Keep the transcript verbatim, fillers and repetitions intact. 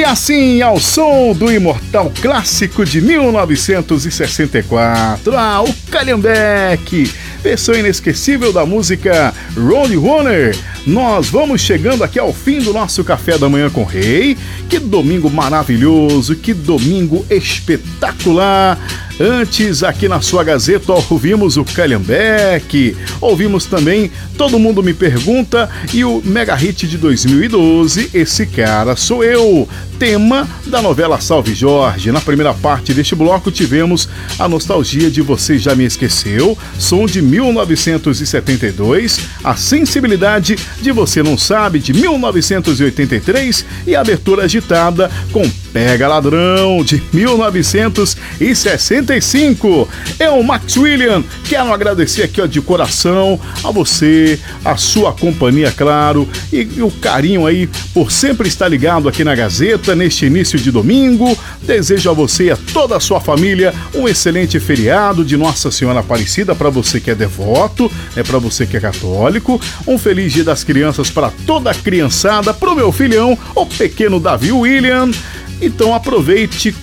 E assim, ao som do imortal clássico de mil novecentos e sessenta e quatro, ah, o Calhambeque, versão inesquecível da música Roadie Runner, nós vamos chegando aqui ao fim do nosso Café da Manhã com Rei. Que domingo maravilhoso, que domingo espetacular. Antes, aqui na sua Gazeta, ouvimos o Calhambeque, ouvimos também Todo Mundo Me Pergunta e o mega hit de dois mil e doze, Esse Cara Sou Eu, tema da novela Salve Jorge. Na primeira parte deste bloco tivemos a nostalgia de Você Já Me Esqueceu, som de mil novecentos e setenta e dois, a sensibilidade de Você Não Sabe, de mil novecentos e oitenta e três, e a abertura agitada com Pega Ladrão, de mil novecentos e sessenta e cinco. É o Max William. Quero agradecer aqui, ó, de coração a você, a sua companhia, claro, e, e o carinho aí por sempre estar ligado aqui na Gazeta neste início de domingo. Desejo a você e a toda a sua família um excelente feriado de Nossa Senhora Aparecida para você que é devoto, é para você que é católico. Um feliz Dia das Crianças para toda a criançada, pro meu filhão, o pequeno Davi William. Então aproveite,